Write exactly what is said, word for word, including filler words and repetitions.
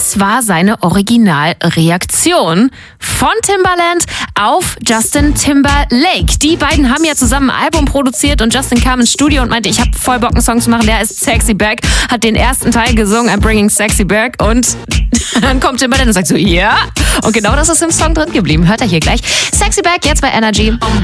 Das war seine Originalreaktion von Timbaland auf Justin Timberlake. Die beiden haben ja zusammen ein Album produziert und Justin kam ins Studio und meinte, ich habe voll Bock, einen Song zu machen, der ist Sexy Back, hat den ersten Teil gesungen, I'm Bringing Sexy Back, und dann kommt Timbaland und sagt so, ja. Und genau das ist im Song drin geblieben. Hört er hier gleich. Sexy Back jetzt bei Energy.